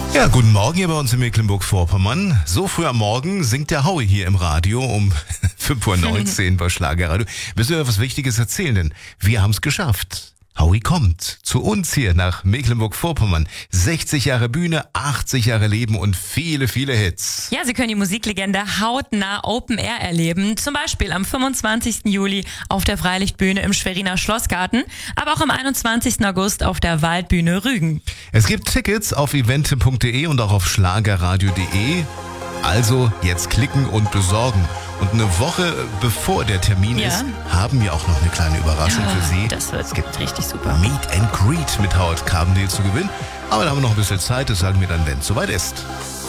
Ja, guten Morgen hier bei uns in Mecklenburg-Vorpommern. So früh am Morgen singt der Howie hier im Radio um 5:19 Uhr bei Schlagerradio. Müssen wir was Wichtiges erzählen, denn wir haben es geschafft. Howie kommt zu uns hier nach Mecklenburg-Vorpommern. 60 Jahre Bühne, 80 Jahre Leben und viele, viele Hits. Ja, Sie können die Musiklegende hautnah Open Air erleben. Zum Beispiel am 25. Juli auf der Freilichtbühne im Schweriner Schlossgarten, aber auch am 21. August auf der Waldbühne Rügen. Es gibt Tickets auf evente.de und auch auf schlagerradio.de. Also jetzt klicken und besorgen. Und eine Woche bevor der Termin ist, haben wir auch noch eine kleine Überraschung für Sie. Das wird richtig super. Meet and Greet mit Howard Carbondale zu gewinnen. Aber da haben wir noch ein bisschen Zeit, das sagen wir dann, wenn es soweit ist.